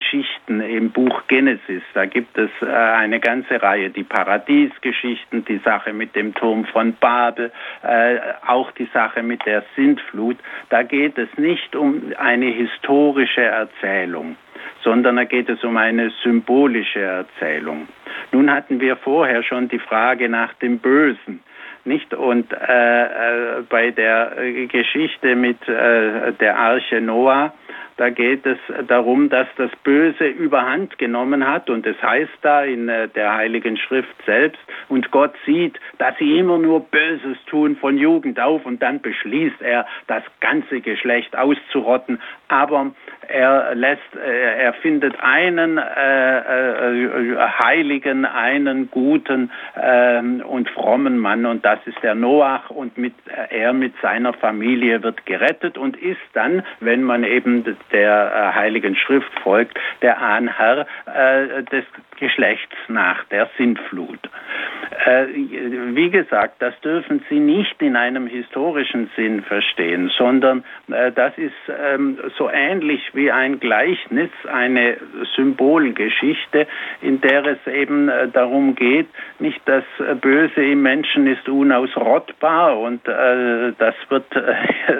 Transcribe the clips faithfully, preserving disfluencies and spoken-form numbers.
Geschichten im Buch Genesis. Da gibt es äh, eine ganze Reihe, die Paradiesgeschichten, die Sache mit dem Turm von Babel, äh, auch die Sache mit der Sintflut. Da geht es nicht um eine historische Erzählung, sondern da geht es um eine symbolische Erzählung. Nun hatten wir vorher schon die Frage nach dem Bösen. Nicht? Und äh, äh, bei der äh, Geschichte mit äh, der Arche Noah, da geht es darum, dass das Böse überhand genommen hat, und es heißt da in äh, der Heiligen Schrift selbst, und Gott sieht, dass sie immer nur Böses tun von Jugend auf, und dann beschließt er, das ganze Geschlecht auszurotten, aber er lässt, äh, er findet einen äh, äh, heiligen, einen guten äh, und frommen Mann, und das ist der Noach, und mit, äh, er mit seiner Familie wird gerettet und ist dann, wenn man eben der äh, Heiligen Schrift folgt, der Ahnherr äh, des Geschlechts nach der Sintflut. Äh, wie gesagt, das dürfen Sie nicht in einem historischen Sinn verstehen, sondern äh, das ist ähm, so ähnlich wie ein Gleichnis, eine Symbolgeschichte, in der es eben äh, darum geht, nicht das Böse im Menschen ist unausrottbar, und äh, das wird äh,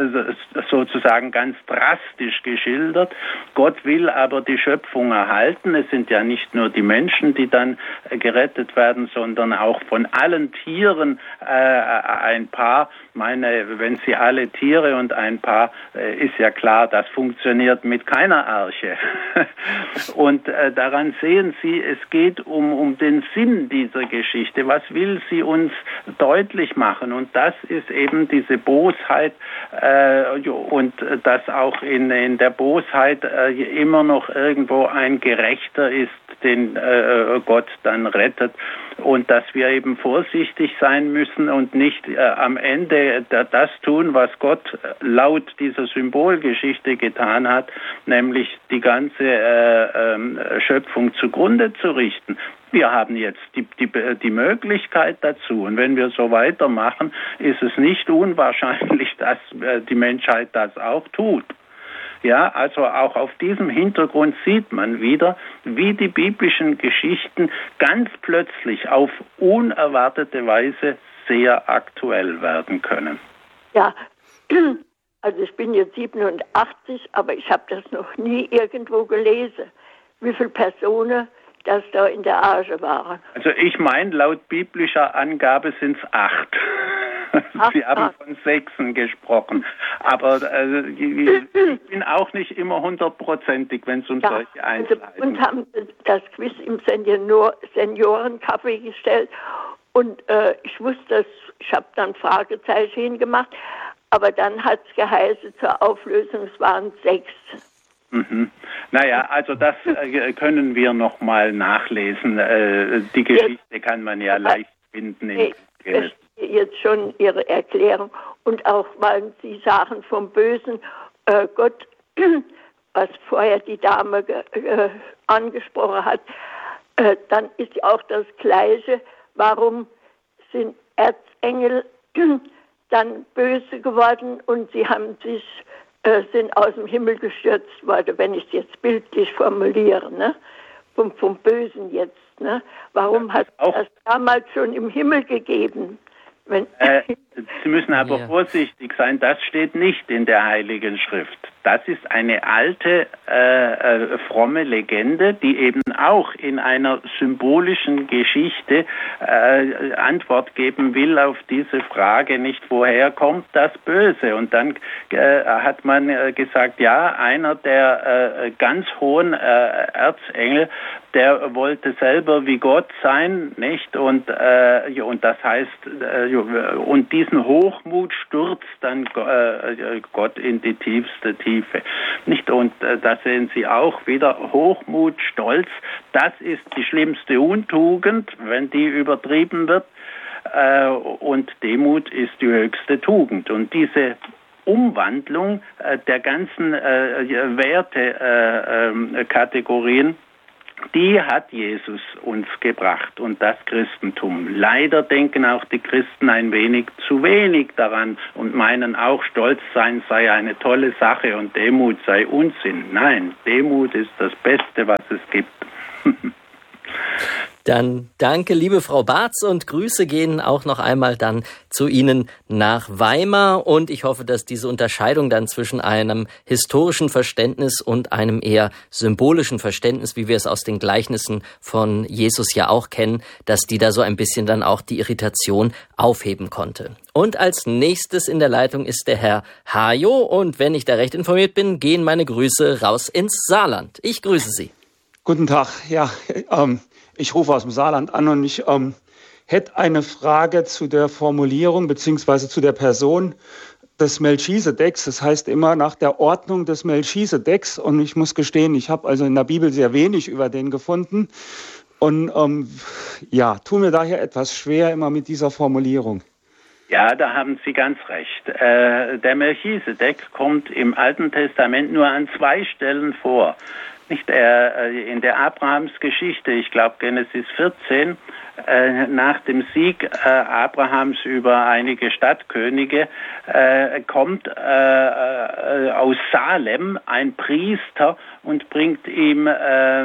sozusagen ganz drastisch geschildert. Gott will aber die Schöpfung erhalten. Es sind ja nicht nur die Menschen, die dann äh, gerettet werden, sondern auch von allen Tieren äh, ein paar. Meine, wenn Sie alle Tiere und ein paar, äh, ist ja klar, das funktioniert mit keiner Arche. Und äh, daran sehen Sie, es geht um, um den Sinn dieser Geschichte. Was will sie uns deutlich machen? Und das ist eben diese Bosheit äh, und dass auch in, in der Bosheit äh, immer noch irgendwo ein Gerechter ist, den äh, Gott dann rettet, und dass wir eben vorsichtig sein müssen und nicht äh, am Ende das tun, was Gott laut dieser Symbolgeschichte getan hat, nämlich die ganze äh, äh, Schöpfung zugrunde zu richten. Wir haben jetzt die, die, die Möglichkeit dazu, und wenn wir so weitermachen, ist es nicht unwahrscheinlich, dass äh, die Menschheit das auch tut. Ja, also auch auf diesem Hintergrund sieht man wieder, wie die biblischen Geschichten ganz plötzlich auf unerwartete Weise sehr aktuell werden können. Ja, also ich bin jetzt siebenundachtzig, aber ich habe das noch nie irgendwo gelesen, wie viele Personen das da in der Arche waren. Also ich meine, laut biblischer Angabe sind es acht. Ach, Sie haben ach. von Sechsen gesprochen. Aber äh, ich bin auch nicht immer hundertprozentig, wenn es um ja, solche Einzelheiten geht. Und haben das Quiz im Senior- Seniorencafé gestellt. Und äh, ich wusste, dass, ich habe dann Fragezeichen hingemacht. Aber dann hat es geheißen, zur Auflösung, es waren sechs. Mhm. Naja, also das äh, können wir noch mal nachlesen. Äh, die Geschichte kann man ja leicht finden. Ich verstehe jetzt schon Ihre Erklärung. Und auch, weil Sie sagen vom Bösen, äh, Gott, was vorher die Dame äh, angesprochen hat, äh, dann ist ja auch das Gleiche. Warum sind Erzengel dann böse geworden und sie haben sich äh, sind aus dem Himmel gestürzt worden, wenn ich es jetzt bildlich formuliere, ne? Vom, vom Bösen jetzt, ne? Warum ja, hat es das damals schon im Himmel gegeben? Wenn äh, Sie müssen aber ja. vorsichtig sein, das steht nicht in der Heiligen Schrift. Das ist eine alte, äh, äh, fromme Legende, die eben auch in einer symbolischen Geschichte äh, Antwort geben will auf diese Frage, nicht woher kommt das Böse. Und dann äh, hat man äh, gesagt, ja, einer der äh, ganz hohen äh, Erzengel, der wollte selber wie Gott sein, nicht? Und, äh, und das heißt, äh, und diesen Hochmut stürzt dann äh, Gott in die tiefste Tiefe. Nicht? Und äh, da sehen Sie auch wieder Hochmut, Stolz. Das ist die schlimmste Untugend, wenn die übertrieben wird. Äh, und Demut ist die höchste Tugend. Und diese Umwandlung äh, der ganzen äh, Wertekategorien, äh, die hat Jesus uns gebracht und das Christentum. Leider denken auch die Christen ein wenig zu wenig daran und meinen auch, Stolz sein sei eine tolle Sache und Demut sei Unsinn. Nein, Demut ist das Beste, was es gibt. Dann danke, liebe Frau Barz, und Grüße gehen auch noch einmal dann zu Ihnen nach Weimar. Und ich hoffe, dass diese Unterscheidung dann zwischen einem historischen Verständnis und einem eher symbolischen Verständnis, wie wir es aus den Gleichnissen von Jesus ja auch kennen, dass die da so ein bisschen dann auch die Irritation aufheben konnte. Und als nächstes in der Leitung ist der Herr Hajo. Und wenn ich da recht informiert bin, gehen meine Grüße raus ins Saarland. Ich grüße Sie. Guten Tag. Ja, ähm, ich rufe aus dem Saarland an und ich ähm, hätte eine Frage zu der Formulierung beziehungsweise zu der Person des Melchisedeks. Das heißt immer nach der Ordnung des Melchisedeks. Und ich muss gestehen, ich habe also in der Bibel sehr wenig über den gefunden. Und ähm, ja, tue mir daher etwas schwer immer mit dieser Formulierung. Ja, da haben Sie ganz recht. Äh, der Melchisedek kommt im Alten Testament nur an zwei Stellen vor. Nicht er, in der Abrahamsgeschichte, ich glaube Genesis vierzehn, äh, nach dem Sieg äh, Abrahams über einige Stadtkönige, äh, kommt äh, äh, aus Salem ein Priester und bringt ihm äh,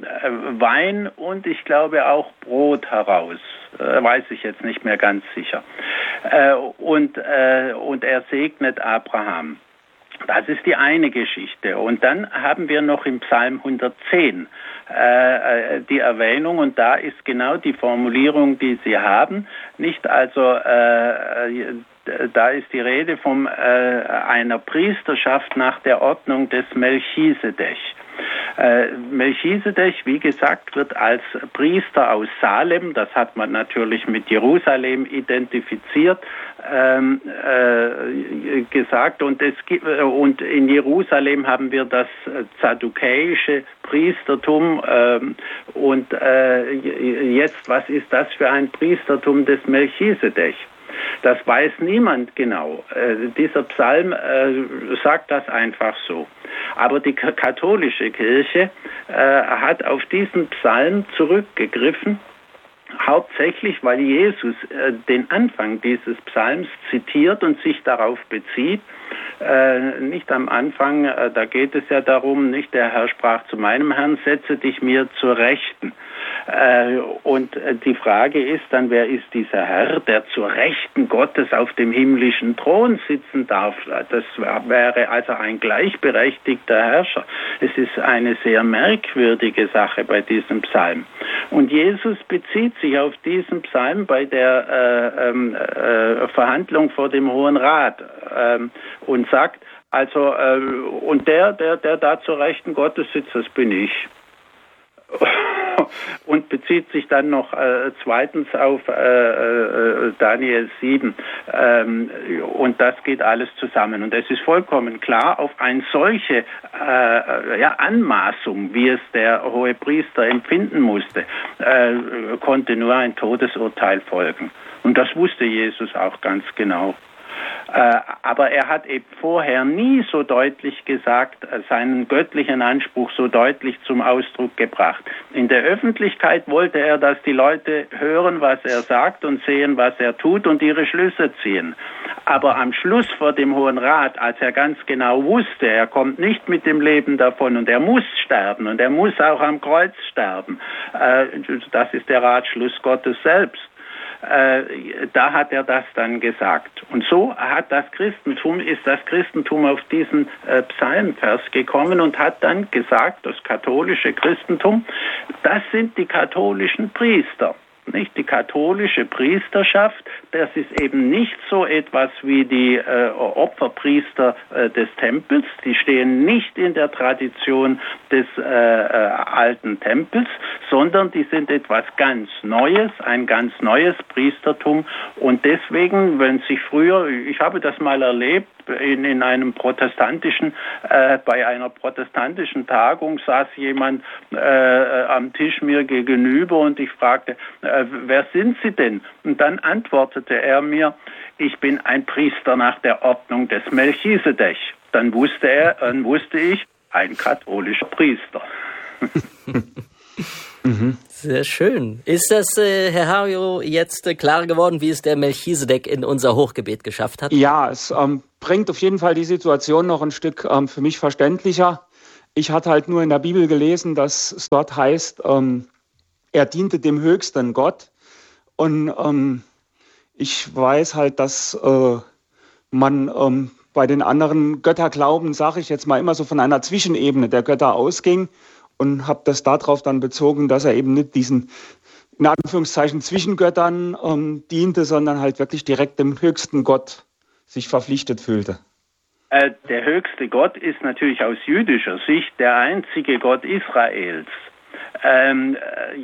Wein und ich glaube auch Brot heraus. Äh, weiß ich jetzt nicht mehr ganz sicher. Äh, und, äh, und er segnet Abraham. Das ist die eine Geschichte. Und dann haben wir noch im Psalm hundertzehn äh, die Erwähnung, und da ist genau die Formulierung, die Sie haben. Nicht also, äh, da ist die Rede von äh, einer Priesterschaft nach der Ordnung des Melchisedek. Äh, Melchisedek, wie gesagt, wird als Priester aus Salem, das hat man natürlich mit Jerusalem identifiziert, ähm, äh, gesagt. Und, es gibt, und in Jerusalem haben wir das zaddukäische Priestertum. Ähm, und äh, jetzt, was ist das für ein Priestertum des Melchisedek? Das weiß niemand genau. Äh, dieser Psalm äh, sagt das einfach so. Aber die katholische Kirche äh, hat auf diesen Psalm zurückgegriffen, hauptsächlich, weil Jesus äh, den Anfang dieses Psalms zitiert und sich darauf bezieht. Äh, nicht am Anfang, äh, da geht es ja darum, nicht der Herr sprach zu meinem Herrn, setze dich mir zur Rechten. Äh, und äh, die Frage ist dann, wer ist dieser Herr, der zur Rechten Gottes auf dem himmlischen Thron sitzen darf? Das wäre also ein gleichberechtigter Herrscher. Es ist eine sehr merkwürdige Sache bei diesem Psalm. Und Jesus bezieht sich auf diesen Psalm bei der äh, äh, Verhandlung vor dem Hohen Rat äh, und sagt, also, äh, und der, der, der da zur Rechten Gottes sitzt, das bin ich. Und bezieht sich dann noch äh, zweitens auf äh, äh, Daniel sieben. Ähm, und das geht alles zusammen. Und es ist vollkommen klar, auf eine solche äh, ja, Anmaßung, wie es der Hohepriester empfinden musste, äh, konnte nur ein Todesurteil folgen. Und das wusste Jesus auch ganz genau. Äh, aber er hat eben vorher nie so deutlich gesagt, äh, seinen göttlichen Anspruch so deutlich zum Ausdruck gebracht. In der Öffentlichkeit wollte er, dass die Leute hören, was er sagt und sehen, was er tut und ihre Schlüsse ziehen. Aber am Schluss vor dem Hohen Rat, als er ganz genau wusste, er kommt nicht mit dem Leben davon und er muss sterben und er muss auch am Kreuz sterben, äh, das ist der Ratschluss Gottes selbst. Äh, da hat er das dann gesagt. Und so hat das Christentum, ist das Christentum auf diesen äh, Psalmvers gekommen und hat dann gesagt, das katholische Christentum, das sind die katholischen Priester. Nicht die katholische Priesterschaft, das ist eben nicht so etwas wie die äh, Opferpriester äh, des Tempels, die stehen nicht in der Tradition des äh, äh, alten Tempels, sondern die sind etwas ganz Neues, ein ganz neues Priestertum. Und deswegen, wenn sich früher, ich habe das mal erlebt, in, in einem protestantischen, äh, bei einer protestantischen Tagung saß jemand äh, am Tisch mir gegenüber und ich fragte, äh, wer sind Sie denn? Und dann antwortete er mir, ich bin ein Priester nach der Ordnung des Melchisedek. Dann wusste er, dann wusste ich, ein katholischer Priester. Mhm. Sehr schön. Ist das, äh, Herr Hario, jetzt äh, klar geworden, wie es der Melchisedek in unser Hochgebet geschafft hat? Ja, es ähm, bringt auf jeden Fall die Situation noch ein Stück ähm, für mich verständlicher. Ich hatte halt nur in der Bibel gelesen, dass es dort heißt, ähm, er diente dem höchsten Gott. Und ähm, ich weiß halt, dass äh, man ähm, bei den anderen Götterglauben, sage ich jetzt mal, immer so von einer Zwischenebene der Götter ausging. Und habe das darauf dann bezogen, dass er eben nicht diesen, in Anführungszeichen, Zwischengöttern ähm, diente, sondern halt wirklich direkt dem höchsten Gott sich verpflichtet fühlte. Äh, der höchste Gott ist natürlich aus jüdischer Sicht der einzige Gott Israels. Ähm,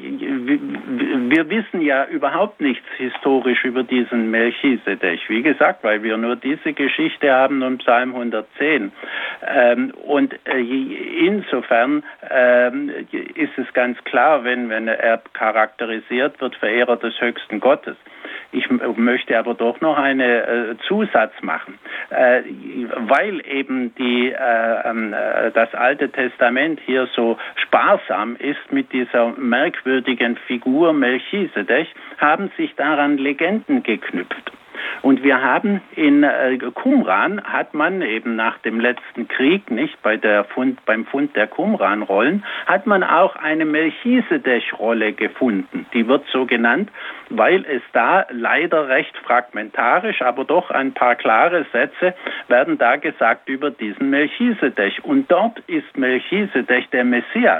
wir wissen ja überhaupt nichts historisch über diesen Melchisedek, wie gesagt, weil wir nur diese Geschichte haben und Psalm hundertzehn. Ähm, und äh, insofern ähm, ist es ganz klar, wenn, wenn er charakterisiert wird, Verehrer des höchsten Gottes. Ich möchte aber doch noch einen äh, Zusatz machen, äh, weil eben die, äh, äh, das Alte Testament hier so sparsam ist mit dieser merkwürdigen Figur Melchisedek, haben sich daran Legenden geknüpft. Und wir haben in äh, Qumran hat man eben nach dem letzten Krieg, nicht bei der Fund, beim Fund der Qumran-Rollen, hat man auch eine Melchisedek-Rolle gefunden. Die wird so genannt, weil es da leider recht fragmentarisch, aber doch ein paar klare Sätze werden da gesagt über diesen Melchisedek. Und dort ist Melchisedek der Messias,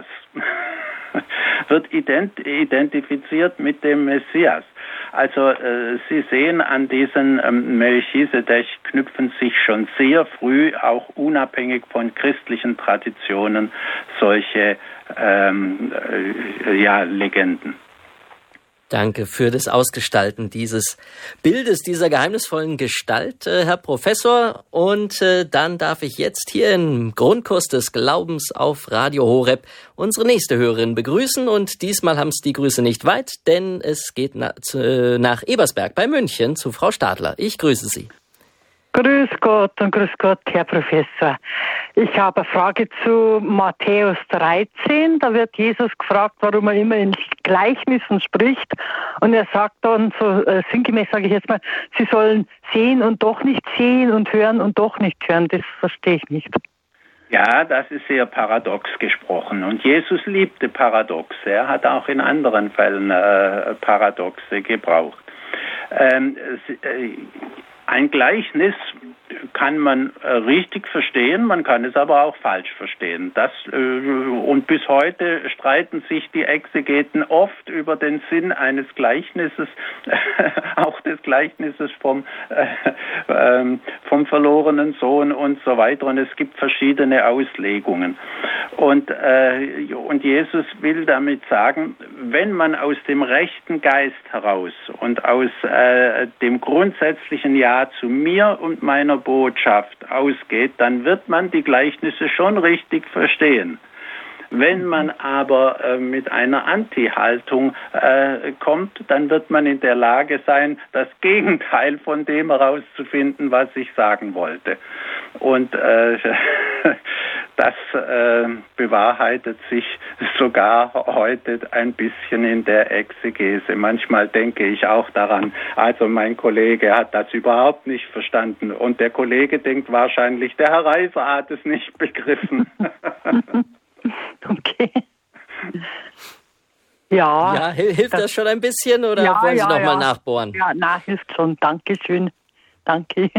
wird ident- identifiziert mit dem Messias. Also äh, Sie sehen, an diesen ähm, Melchisedek knüpfen sich schon sehr früh, auch unabhängig von christlichen Traditionen, solche ähm, äh, ja, Legenden. Danke für das Ausgestalten dieses Bildes, dieser geheimnisvollen Gestalt, äh, Herr Professor. Und äh, dann darf ich jetzt hier im Grundkurs des Glaubens auf Radio Horeb unsere nächste Hörerin begrüßen. Und diesmal haben es die Grüße nicht weit, denn es geht na, zu, äh, nach Ebersberg bei München zu Frau Stadler. Ich grüße Sie. Grüß Gott und grüß Gott, Herr Professor. Ich habe eine Frage zu Matthäus dreizehn. Da wird Jesus gefragt, warum er immer in Gleichnissen spricht. Und er sagt dann, so äh, sinngemäß sage ich jetzt mal, Sie sollen sehen und doch nicht sehen und hören und doch nicht hören. Das verstehe ich nicht. Ja, das ist sehr paradox gesprochen. Und Jesus liebte Paradoxe. Er hat auch in anderen Fällen äh, Paradoxe gebraucht. Ähm, äh, Ein Gleichnis kann man äh, richtig verstehen, man kann es aber auch falsch verstehen. Das, äh, und bis heute streiten sich die Exegeten oft über den Sinn eines Gleichnisses, auch des Gleichnisses vom, äh, äh, vom verlorenen Sohn und so weiter. Und es gibt verschiedene Auslegungen. Und, äh, und Jesus will damit sagen, wenn man aus dem rechten Geist heraus und aus äh, dem grundsätzlichen Ja zu mir und meiner Botschaft ausgeht, dann wird man die Gleichnisse schon richtig verstehen. Wenn man aber äh, mit einer Anti-Haltung äh, kommt, dann wird man in der Lage sein, das Gegenteil von dem herauszufinden, was ich sagen wollte. Und äh, das äh, bewahrheitet sich sogar heute ein bisschen in der Exegese. Manchmal denke ich auch daran, also mein Kollege hat das überhaupt nicht verstanden und der Kollege denkt wahrscheinlich, der Herr Reiser hat es nicht begriffen. Okay. Ja. Ja, hilft das, das schon ein bisschen oder ja, wollen Sie ja, noch ja. mal nachbohren? Ja, na, hilft schon. Dankeschön. Danke.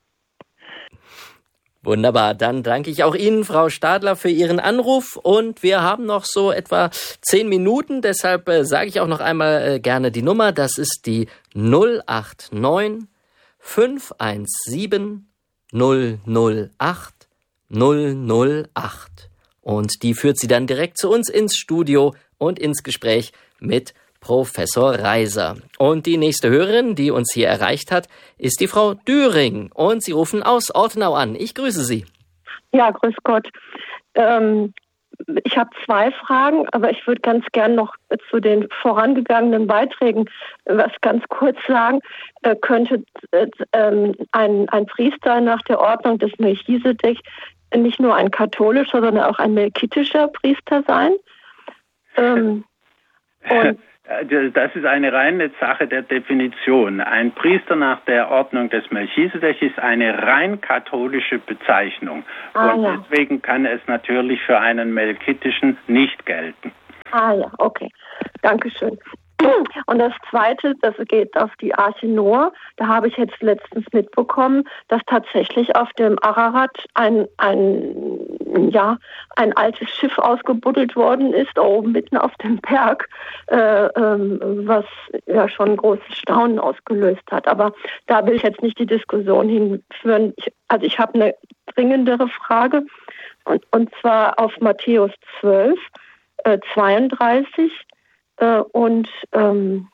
Wunderbar, dann danke ich auch Ihnen, Frau Stadler, für Ihren Anruf und wir haben noch so etwa zehn Minuten, deshalb äh, sage ich auch noch einmal äh, gerne die Nummer, das ist die null acht neun fünf eins sieben null null acht null null acht und die führt Sie dann direkt zu uns ins Studio und ins Gespräch mit Professor Reiser. Und die nächste Hörerin, die uns hier erreicht hat, ist die Frau Düring. Und Sie rufen aus Ortenau an. Ich grüße Sie. Ja, grüß Gott. Ähm, ich habe zwei Fragen, aber ich würde ganz gern noch zu den vorangegangenen Beiträgen was ganz kurz sagen. Äh, könnte äh, ähm, ein, ein Priester nach der Ordnung des Melchisedek nicht nur ein katholischer, sondern auch ein melkitischer Priester sein? Ähm, Und das ist eine reine Sache der Definition. Ein Priester nach der Ordnung des Melchisedech ist eine rein katholische Bezeichnung. Ah, und ja. deswegen kann es natürlich für einen Melkitischen nicht gelten. Ah ja, okay. Dankeschön. Und das Zweite, das geht auf die Arche Noah. Da habe ich jetzt letztens mitbekommen, dass tatsächlich auf dem Ararat ein, ein, ja, ein altes Schiff ausgebuddelt worden ist, oben mitten auf dem Berg, äh, ähm, was ja schon großes Staunen ausgelöst hat. Aber da will ich jetzt nicht die Diskussion hinführen. Ich, also ich habe eine dringendere Frage, und, und zwar auf Matthäus zwölf, äh, zweiunddreißig. Äh, und ähm,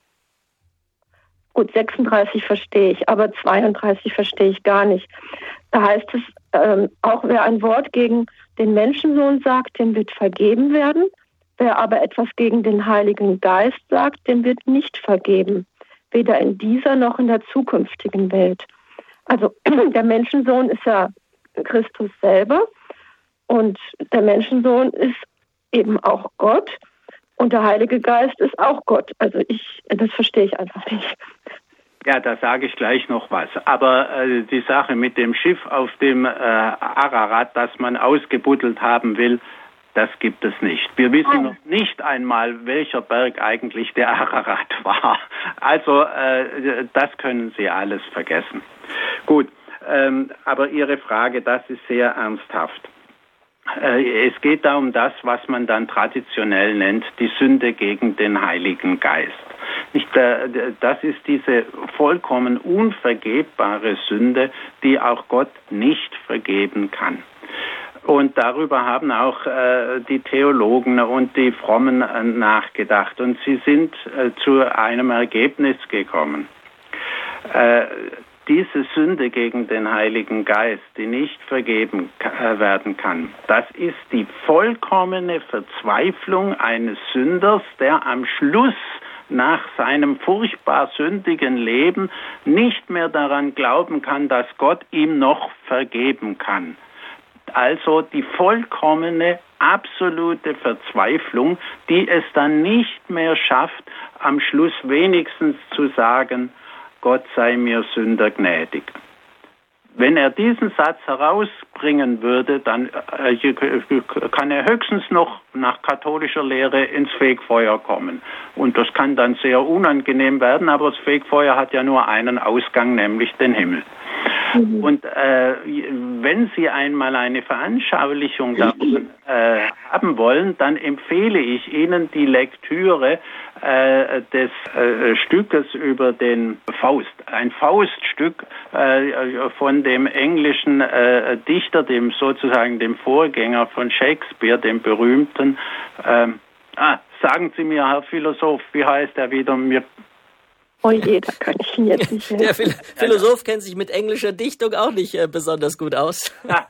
gut, sechsunddreißig verstehe ich, aber zweiunddreißig verstehe ich gar nicht. Da heißt es, ähm, auch wer ein Wort gegen den Menschensohn sagt, dem wird vergeben werden. Wer aber etwas gegen den Heiligen Geist sagt, dem wird nicht vergeben. Weder in dieser noch in der zukünftigen Welt. Also der Menschensohn ist ja Christus selber und der Menschensohn ist eben auch Gott. Und der Heilige Geist ist auch Gott. Also ich, das verstehe ich einfach nicht. Ja, da sage ich gleich noch was. Aber äh, die Sache mit dem Schiff auf dem äh, Ararat, das man ausgebuddelt haben will, das gibt es nicht. Wir wissen noch nicht einmal, welcher Berg eigentlich der Ararat war. Also äh, das können Sie alles vergessen. Gut, ähm, aber Ihre Frage, das ist sehr ernsthaft. Es geht da um das, was man dann traditionell nennt, die Sünde gegen den Heiligen Geist. Das ist diese vollkommen unvergebbare Sünde, die auch Gott nicht vergeben kann. Und darüber haben auch die Theologen und die Frommen nachgedacht. Und sie sind zu einem Ergebnis gekommen. Diese Sünde gegen den Heiligen Geist, die nicht vergeben werden kann, das ist die vollkommene Verzweiflung eines Sünders, der am Schluss nach seinem furchtbar sündigen Leben nicht mehr daran glauben kann, dass Gott ihm noch vergeben kann. Also die vollkommene, absolute Verzweiflung, die es dann nicht mehr schafft, am Schluss wenigstens zu sagen, Gott sei mir Sünder gnädig. Wenn er diesen Satz herausbringen würde, dann äh, kann er höchstens noch nach katholischer Lehre ins Fegfeuer kommen. Und das kann dann sehr unangenehm werden, aber das Fegfeuer hat ja nur einen Ausgang, nämlich den Himmel. Mhm. Und äh, wenn Sie einmal eine Veranschaulichung davon äh, haben wollen, dann empfehle ich Ihnen die Lektüre äh, des äh, Stückes über den Faust. Ein Fauststück äh, von dem englischen äh, Dichter, dem sozusagen dem Vorgänger von Shakespeare, dem berühmten. Äh, ah, sagen Sie mir, Herr Philosoph, wie heißt er wieder? Mir Oh je, da kann ich ihn jetzt nicht helfen. Der Phil- Philosoph kennt sich mit englischer Dichtung auch nicht äh, besonders gut aus. Ja,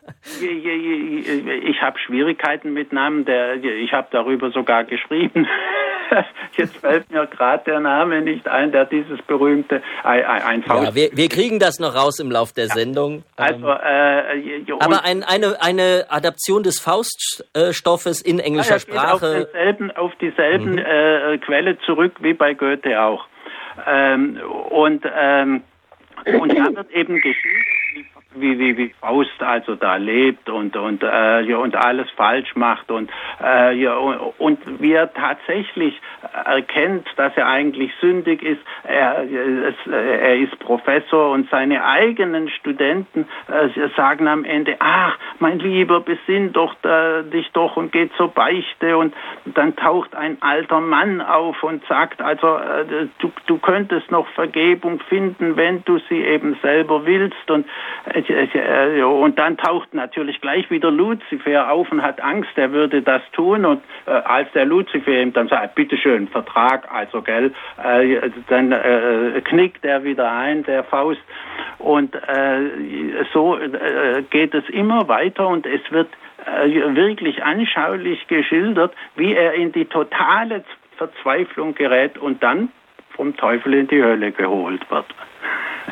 ich habe Schwierigkeiten mit Namen, der, ich habe darüber sogar geschrieben. Jetzt fällt mir gerade der Name nicht ein, der dieses berühmte, ein, ein Faust... Ja, wir, wir kriegen das noch raus im Lauf der Sendung. Also, äh, Aber ein, eine, eine Adaption des Fauststoffes in englischer ja, Sprache... Auf, denselben, auf dieselben mhm. äh, Quelle zurück wie bei Goethe auch. Ähm, und, ähm, und da wird eben geschildert, wie, wie, wie Faust also da lebt und, und, äh, ja, und alles falsch macht und, äh, ja, und, und wie er tatsächlich erkennt, dass er eigentlich sündig ist. Er, er ist Professor und seine eigenen Studenten äh, sagen am Ende, ach, mein Lieber, besinn doch da, dich doch und geh zur Beichte. Und dann taucht ein alter Mann auf und sagt, also äh, du, du könntest noch Vergebung finden, wenn du sie eben selber willst. Und äh, Und dann taucht natürlich gleich wieder Luzifer auf und hat Angst, er würde das tun. Und äh, als der Luzifer ihm dann sagt, bitteschön, Vertrag, also gell, äh, dann äh, knickt er wieder ein, der Faust. Und äh, so äh, geht es immer weiter und es wird äh, wirklich anschaulich geschildert, wie er in die totale Verzweiflung gerät und dann vom Teufel in die Hölle geholt wird.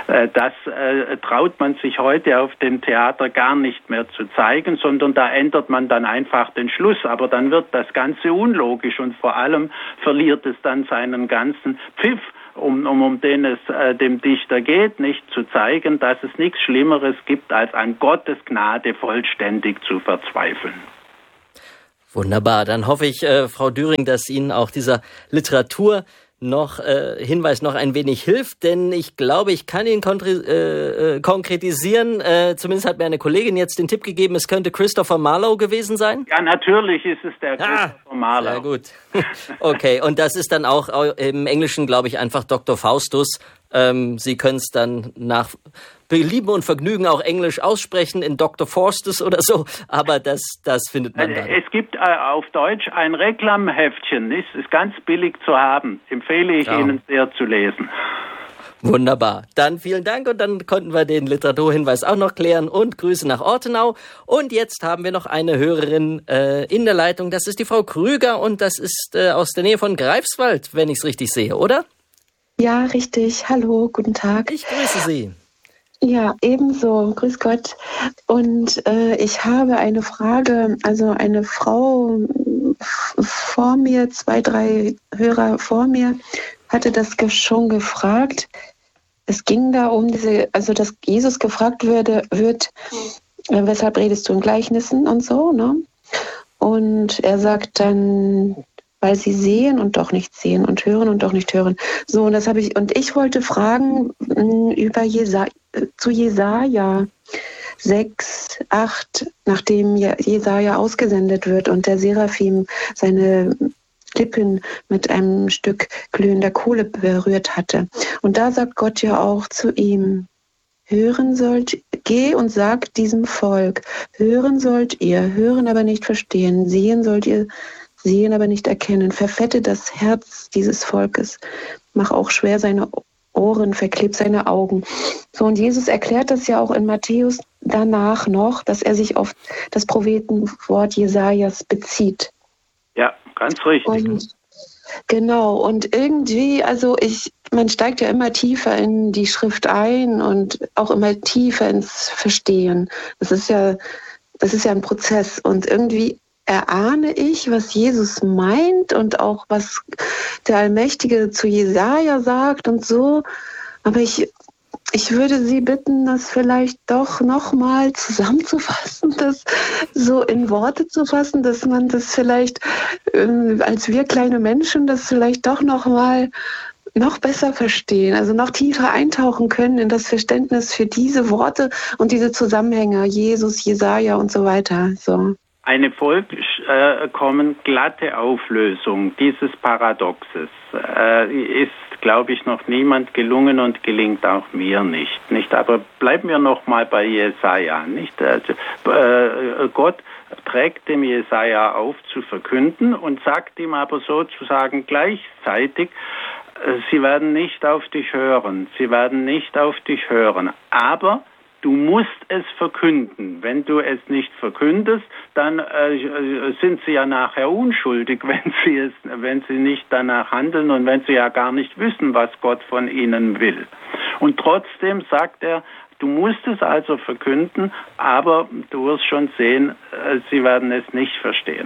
Das äh, traut man sich heute auf dem Theater gar nicht mehr zu zeigen, sondern da ändert man dann einfach den Schluss. Aber dann wird das Ganze unlogisch und vor allem verliert es dann seinen ganzen Pfiff, um, um, um den es äh, dem Dichter geht, nicht zu zeigen, dass es nichts Schlimmeres gibt, als an Gottes Gnade vollständig zu verzweifeln. Wunderbar, dann hoffe ich, äh, Frau Düring, dass Ihnen auch dieser Literatur noch äh, Hinweis noch ein wenig hilft, denn ich glaube, ich kann ihn kontri- äh, äh, konkretisieren. Äh, zumindest hat mir eine Kollegin jetzt den Tipp gegeben, es könnte Christopher Marlowe gewesen sein. Ja, natürlich ist es der ah, Christopher Marlowe. Sehr gut. Okay, und das ist dann auch im Englischen, glaube ich, einfach Doktor Faustus. Ähm, Sie können es dann nach Belieben und Vergnügen auch Englisch aussprechen in Doktor Faustus oder so, aber das, das findet man dann. Es gibt äh, auf Deutsch ein Reklamheftchen, ist, ist ganz billig zu haben, empfehle ich ja. Ihnen sehr zu lesen. Wunderbar. Dann vielen Dank und dann konnten wir den Literaturhinweis auch noch klären und Grüße nach Ortenau. Und jetzt haben wir noch eine Hörerin äh, in der Leitung, das ist die Frau Krüger und das ist äh, aus der Nähe von Greifswald, wenn ich es richtig sehe, oder? Ja, richtig. Hallo, guten Tag. Ich grüße Sie. Ja, ebenso. Grüß Gott. Und äh, ich habe eine Frage. Also eine Frau vor mir, zwei, drei Hörer vor mir, hatte das schon gefragt. Es ging da um diese, also dass Jesus gefragt würde, wird, äh, weshalb redest du in Gleichnissen und so, ne? Und er sagt dann, weil sie sehen und doch nicht sehen und hören und doch nicht hören. So, und das habe ich, und ich wollte fragen mh, über Jesa, zu Jesaja sechs, acht, nachdem Jesaja ausgesendet wird und der Seraphim seine Lippen mit einem Stück glühender Kohle berührt hatte. Und da sagt Gott ja auch zu ihm, hören sollt, geh und sag diesem Volk, hören sollt ihr, hören aber nicht verstehen, sehen sollt ihr, sehen aber nicht erkennen, verfette das Herz dieses Volkes, mach auch schwer seine Ohren, verkleb seine Augen. So, und Jesus erklärt das ja auch in Matthäus danach noch, dass er sich auf das Prophetenwort Jesajas bezieht. Ja, ganz richtig. Und, genau, und irgendwie, also ich, man steigt ja immer tiefer in die Schrift ein und auch immer tiefer ins Verstehen. Das ist ja, das ist ja ein Prozess und irgendwie erahne ich, was Jesus meint und auch was der Allmächtige zu Jesaja sagt und so. Aber ich, ich würde Sie bitten, das vielleicht doch nochmal zusammenzufassen, das so in Worte zu fassen, dass man das vielleicht, äh, als wir kleine Menschen, das vielleicht doch nochmal noch besser verstehen, also noch tiefer eintauchen können in das Verständnis für diese Worte und diese Zusammenhänge, Jesus, Jesaja und so weiter. So. Eine vollkommen glatte Auflösung dieses Paradoxes äh, ist, glaube ich, noch niemand gelungen und gelingt auch mir nicht. Nicht, aber bleiben wir noch mal bei Jesaja. Nicht, also, äh, Gott trägt dem Jesaja auf zu verkünden und sagt ihm aber sozusagen gleichzeitig: Sie werden nicht auf dich hören, sie werden nicht auf dich hören, aber du musst es verkünden. Wenn du es nicht verkündest, dann äh, sind sie ja nachher unschuldig, wenn sie es, wenn sie nicht danach handeln und wenn sie ja gar nicht wissen, was Gott von ihnen will. Und trotzdem sagt er, du musst es also verkünden, aber du wirst schon sehen, äh, sie werden es nicht verstehen.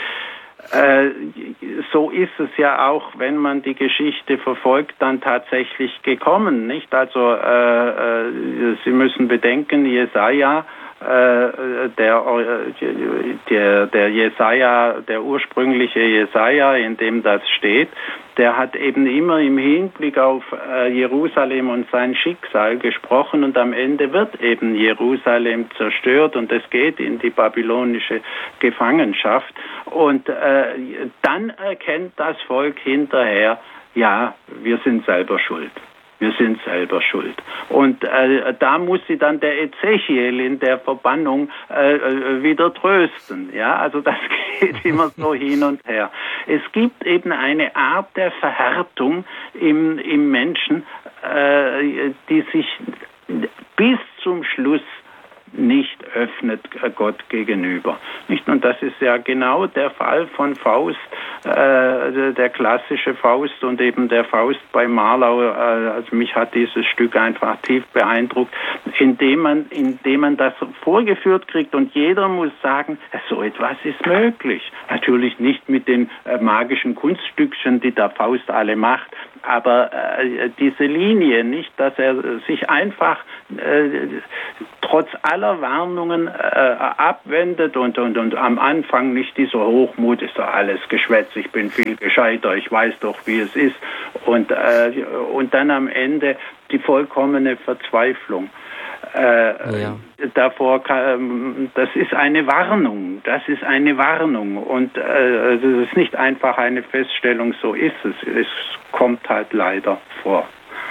Äh, so ist es ja auch, wenn man die Geschichte verfolgt, dann tatsächlich gekommen, nicht? Also äh, äh, Sie müssen bedenken, Jesaja, äh, der, der, der Jesaja, der ursprüngliche Jesaja, in dem das steht, der hat eben immer im Hinblick auf äh, Jerusalem und sein Schicksal gesprochen und am Ende wird eben Jerusalem zerstört und es geht in die babylonische Gefangenschaft und äh, dann erkennt das Volk hinterher, ja, wir sind selber schuld. Wir sind selber schuld. Und äh, da muss sie dann der Ezechiel in der Verbannung äh, wieder trösten. Ja, also das geht immer so hin und her. Es gibt eben eine Art der Verhärtung im, im Menschen, äh, die sich bis zum Schluss nicht öffnet Gott gegenüber. Nicht? Und das ist ja genau der Fall von Faust, äh, der klassische Faust und eben der Faust bei Marlau. Äh, also mich hat dieses Stück einfach tief beeindruckt, indem man, indem man das vorgeführt kriegt und jeder muss sagen, so etwas ist möglich. Natürlich nicht mit den äh, magischen Kunststückchen, die der Faust alle macht, aber äh, diese Linie, nicht, dass er sich einfach äh, trotz aller Warnungen äh, abwendet und, und, und am Anfang nicht dieser Hochmut, ist doch alles Geschwätz, ich bin viel gescheiter, ich weiß doch, wie es ist. Und, äh, und dann am Ende die vollkommene Verzweiflung. Äh, ja. Davor, das ist eine Warnung, das ist eine Warnung und äh, also es ist nicht einfach eine Feststellung, so ist es, es kommt halt leider vor.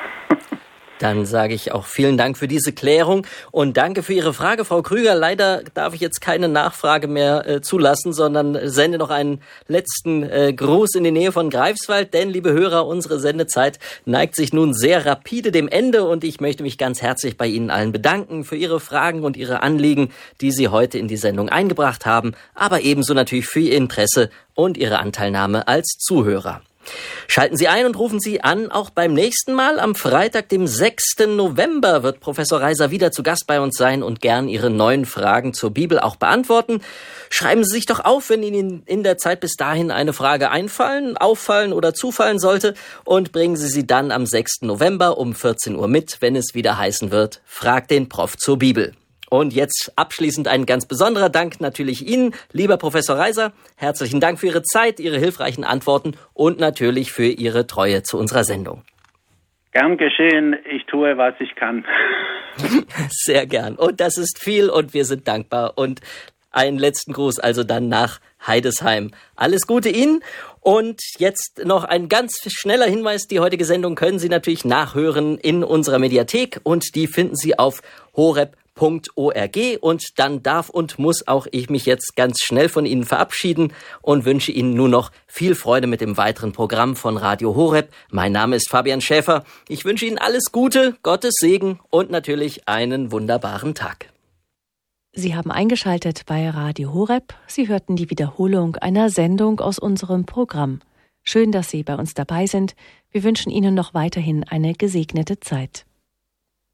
Dann sage ich auch vielen Dank für diese Klärung und danke für Ihre Frage, Frau Krüger. Leider darf ich jetzt keine Nachfrage mehr äh, zulassen, sondern sende noch einen letzten äh, Gruß in die Nähe von Greifswald, denn, liebe Hörer, unsere Sendezeit neigt sich nun sehr rapide dem Ende und ich möchte mich ganz herzlich bei Ihnen allen bedanken für Ihre Fragen und Ihre Anliegen, die Sie heute in die Sendung eingebracht haben, aber ebenso natürlich für Ihr Interesse und Ihre Anteilnahme als Zuhörer. Schalten Sie ein und rufen Sie an, auch beim nächsten Mal. Am Freitag, dem sechsten November, wird Professor Reiser wieder zu Gast bei uns sein und gern Ihre neuen Fragen zur Bibel auch beantworten. Schreiben Sie sich doch auf, wenn Ihnen in der Zeit bis dahin eine Frage einfallen, auffallen oder zufallen sollte und bringen Sie sie dann am sechsten November um vierzehn Uhr mit, wenn es wieder heißen wird, Frag den Prof zur Bibel. Und jetzt abschließend ein ganz besonderer Dank natürlich Ihnen, lieber Professor Reiser. Herzlichen Dank für Ihre Zeit, Ihre hilfreichen Antworten und natürlich für Ihre Treue zu unserer Sendung. Gern geschehen, ich tue, was ich kann. Sehr gern. Und das ist viel und wir sind dankbar. Und einen letzten Gruß also dann nach Heidesheim. Alles Gute Ihnen. Und jetzt noch ein ganz schneller Hinweis. Die heutige Sendung können Sie natürlich nachhören in unserer Mediathek und die finden Sie auf horeb punkt org und dann darf und muss auch ich mich jetzt ganz schnell von Ihnen verabschieden und wünsche Ihnen nur noch viel Freude mit dem weiteren Programm von Radio Horeb. Mein Name ist Fabian Schäfer. Ich wünsche Ihnen alles Gute, Gottes Segen und natürlich einen wunderbaren Tag. Sie haben eingeschaltet bei Radio Horeb. Sie hörten die Wiederholung einer Sendung aus unserem Programm. Schön, dass Sie bei uns dabei sind. Wir wünschen Ihnen noch weiterhin eine gesegnete Zeit.